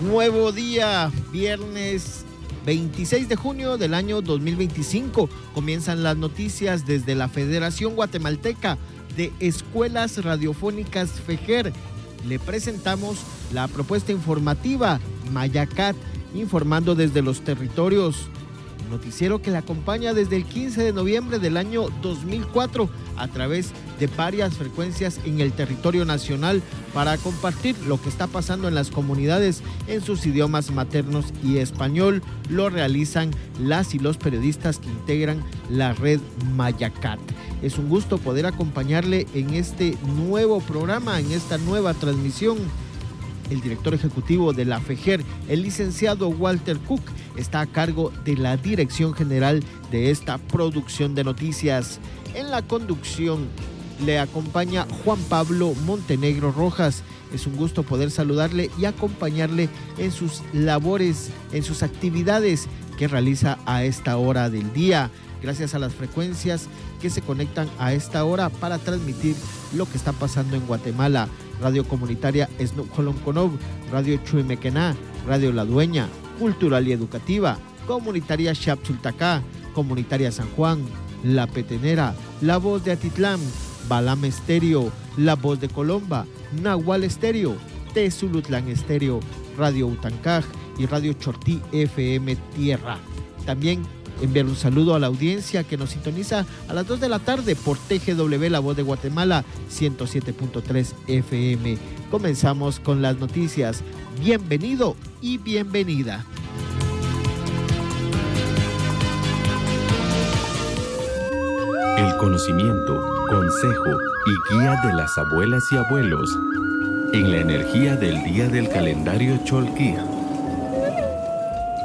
Nuevo día, viernes 26 de junio del año 2025. Comienzan las noticias desde la Federación Guatemalteca de Escuelas Radiofónicas FEJER. Le presentamos la propuesta informativa Mayacat, informando desde los territorios. Noticiero que le acompaña desde el 15 de noviembre del año 2004 a través de varias frecuencias en el territorio nacional para compartir lo que está pasando en las comunidades en sus idiomas maternos y español. Lo realizan las y los periodistas que integran la red Mayacat. Es un gusto poder acompañarle en este nuevo programa, en esta nueva transmisión. El director ejecutivo de la FEJER, el licenciado Walter Cook, está a cargo de la dirección general de esta producción de noticias. En la conducción le acompaña Juan Pablo Montenegro Rojas. Es un gusto poder saludarle y acompañarle en sus labores, en sus actividades que realiza a esta hora del día. Gracias a las frecuencias que se conectan a esta hora para transmitir lo que está pasando en Guatemala. Radio Comunitaria Esnuc-Jolonconov, Radio Chuimequená, Radio La Dueña, Cultural y Educativa, Comunitaria Xapsultacá, Comunitaria San Juan, La Petenera, La Voz de Atitlán, Balam Estéreo, La Voz de Colomba, Nahual Estéreo, Tezulutlán Estéreo, Radio Utancaj y Radio Chortí FM Tierra. También enviar un saludo a la audiencia que nos sintoniza a las 2 de la tarde por TGW La Voz de Guatemala 107.3 FM. Comenzamos con las noticias. Bienvenido y bienvenida. El conocimiento, consejo y guía de las abuelas y abuelos en la energía del día del calendario Cholquí.